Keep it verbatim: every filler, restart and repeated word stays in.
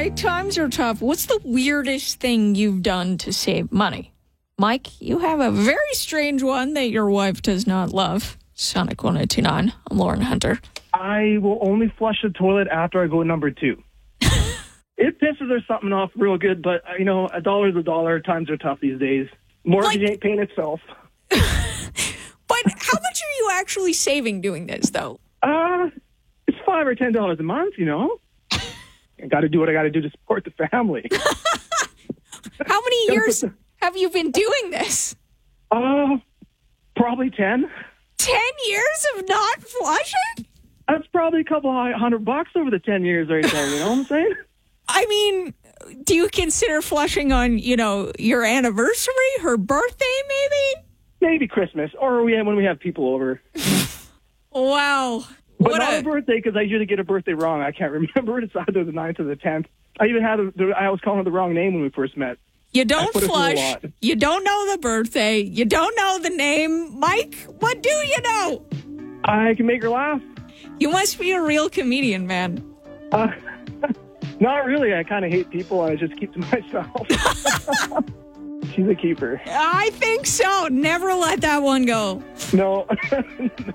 guy. Times are tough. What's the weirdest thing you've done to save money? Mike, you have a very strange one that your wife does not love. Sonic one eighty-nine. I'm Lauren Hunter. I will only flush the toilet after I go number two. It pisses or something off real good, but, you know, a dollar's a dollar. Times are tough these days. Mortgage Like- ain't paying itself. But how much are you actually saving doing this, though? Uh, it's five or ten dollars a month, you know? I got to do what I got to do to support the family. How many years have you been doing this? Uh, probably ten. Ten years of not flushing? That's probably a couple hundred bucks over the ten years right there, you know what I'm saying? I mean, do you consider flushing on, you know, your anniversary, her birthday, maybe? Maybe Christmas, or we when we have people over. Wow. But What not a- a birthday, because I usually get a birthday wrong. I can't remember it. It's either the ninth or the tenth. I even had, a, I was calling her the wrong name when we first met. You don't put it through a flush. lot. You don't know the birthday. You don't know the name. Mike, what do you know? I can make her laugh. You must be a real comedian, man. Uh, not really. I kind of hate people, and I just keep to myself. She's a keeper. I think so. Never let that one go. No.